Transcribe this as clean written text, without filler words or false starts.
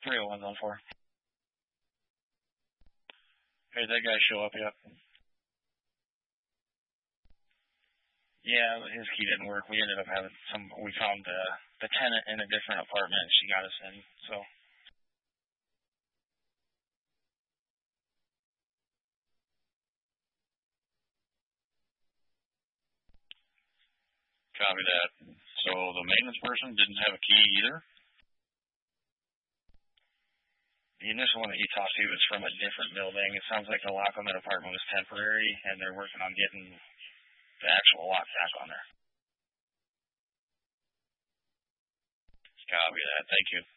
301's on 4. Hey, did that guy show up yet? Yeah, his key didn't work. We ended up having we found the tenant in a different apartment. She got us in, so. Copy that. So the maintenance person didn't have a key either? The initial one that you talked to was from a different building. It sounds like the lock on that apartment was temporary, and they're working on getting the actual lock back on there. Copy that. Thank you.